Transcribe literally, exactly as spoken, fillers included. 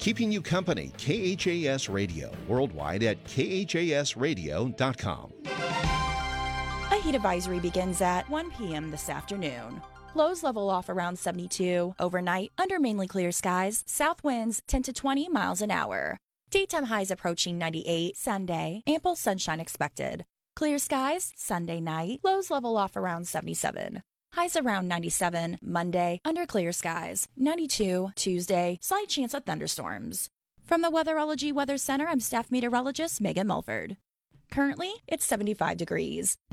Keeping you company, K H A S Radio, worldwide at K H A S radio dot com. A heat advisory begins at one p.m. this afternoon. Lows level off around seventy-two. Overnight, under mainly clear skies, south winds ten to twenty miles an hour. Daytime highs approaching ninety-eight. Sunday, ample sunshine expected. Clear skies, Sunday night, lows level off around seventy-seven. Highs around ninety-seven. Monday, under clear skies, ninety-two. Tuesday, slight chance of thunderstorms. From the Weatherology Weather Center, I'm Staff Meteorologist Megan Mulford. Currently, it's seventy-five degrees.